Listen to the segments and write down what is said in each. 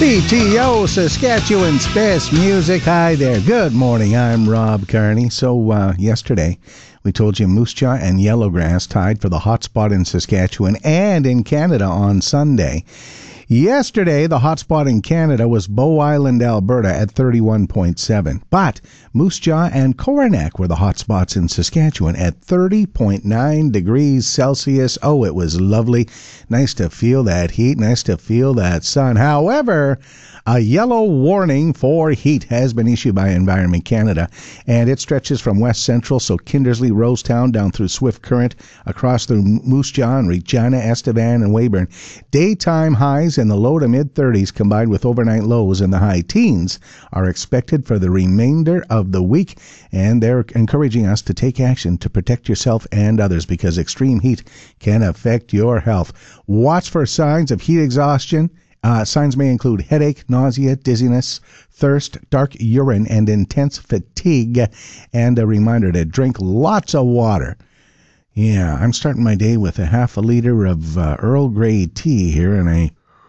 CTO, Saskatchewan's best music. Hi there. Good morning. I'm Rob Carney. So yesterday, we told you Moose Jaw and Yellowgrass tied for the hot spot in Saskatchewan and in Canada on Sunday. Yesterday, the hotspot in Canada was Bow Island, Alberta at 31.7. But Moose Jaw and Coronach were the hotspots in Saskatchewan at 30.9 degrees Celsius. Oh, it was lovely. Nice to feel that heat. Nice to feel that sun. However, a yellow warning for heat has been issued by Environment Canada, and it stretches from West Central, so Kindersley, Rosetown, down through Swift Current, across through Moose Jaw and Regina, Estevan, and Weyburn. Daytime highs in the low to mid-30s combined with overnight lows in the high teens are expected for the remainder of the week, and they're encouraging us to take action to protect yourself and others because extreme heat can affect your health. Watch for signs of heat exhaustion. Signs may include headache, nausea, dizziness, thirst, dark urine, and intense fatigue. And a reminder to drink lots of water. Yeah, I'm starting my day with a half a liter of Earl Grey tea here and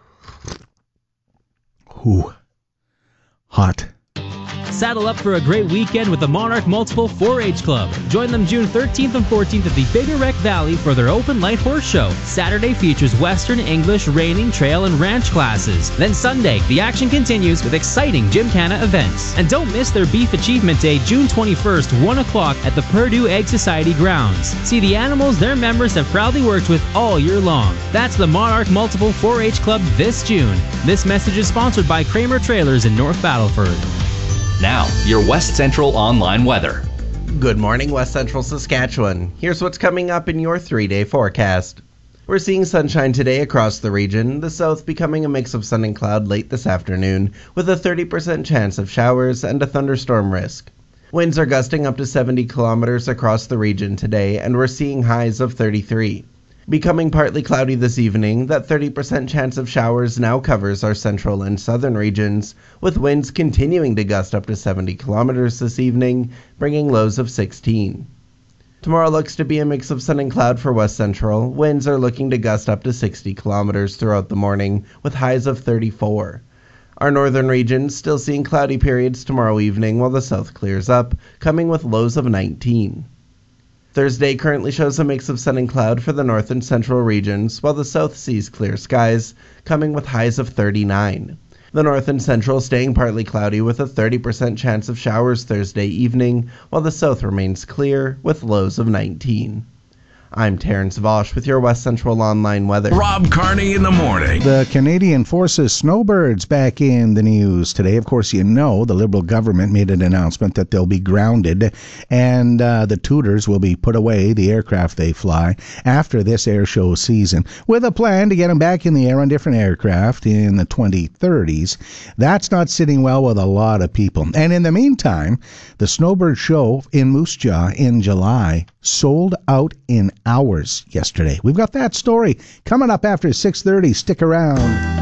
hot. Saddle up for a great weekend with the Monarch Multiple 4-H Club. Join them June 13th and 14th at the Bigger Wreck Valley for their open light horse show. Saturday features Western, English, reining, trail, and ranch classes. Then Sunday, the action continues with exciting Gymkhana events. And don't miss their Beef Achievement Day, June 21st, 1 o'clock at the Purdue Egg Society grounds. See the animals their members have proudly worked with all year long. That's the Monarch Multiple 4-H Club this June. This message is sponsored by Kramer Trailers in North Battleford. Now, your West Central online weather. Good morning, West Central Saskatchewan. Here's what's coming up in your 3-day forecast. We're seeing sunshine today across the region, the south becoming a mix of sun and cloud late this afternoon, with a 30% chance of showers and a thunderstorm risk. Winds are gusting up to 70 kilometers across the region today, and we're seeing highs of 33. Becoming partly cloudy this evening, that 30% chance of showers now covers our central and southern regions, with winds continuing to gust up to 70 kilometers this evening, bringing lows of 16. Tomorrow looks to be a mix of sun and cloud for West Central. Winds are looking to gust up to 60 kilometers throughout the morning, with highs of 34. Our northern regions still seeing cloudy periods tomorrow evening, while the south clears up, coming with lows of 19. Thursday currently shows a mix of sun and cloud for the north and central regions, while the south sees clear skies, coming with highs of 39. The north and central staying partly cloudy with a 30% chance of showers Thursday evening, while the south remains clear with lows of 19. I'm Terrence Vosch with your West Central online weather. Rob Carney in the morning. The Canadian Forces snowbirds back in the news today. Of course, you know the Liberal government made an announcement that they'll be grounded and the Tudors will be put away, the aircraft they fly, after this air show season, with a plan to get them back in the air on different aircraft in the 2030s. That's not sitting well with a lot of people. And in the meantime, the Snowbird show in Moose Jaw in July sold out in hours yesterday. We've got that story coming up after 6:30. Stick around.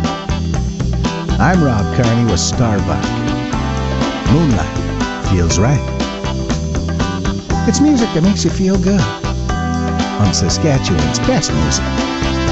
I'm Rob Carney with Starbuck. Moonlight feels right. It's music that makes you feel good on Saskatchewan's best music.